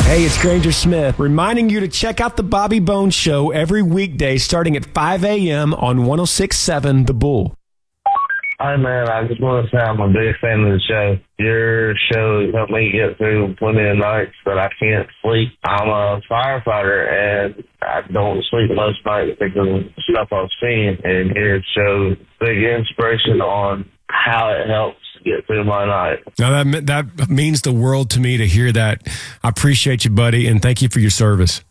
Hey, it's Granger Smith, reminding you to check out the Bobby Bones Show every weekday starting at 5 a.m. on 106.7 The Bull. Hi, man. I just want to say I'm a big fan of the show. Your show has helped me get through plenty of nights that I can't sleep. I'm a firefighter, and I don't sleep most nights because of the stuff I've seen. And your show, big inspiration on how it helps get through my night. Now, that means the world to me to hear that. I appreciate you, buddy, and thank you for your service.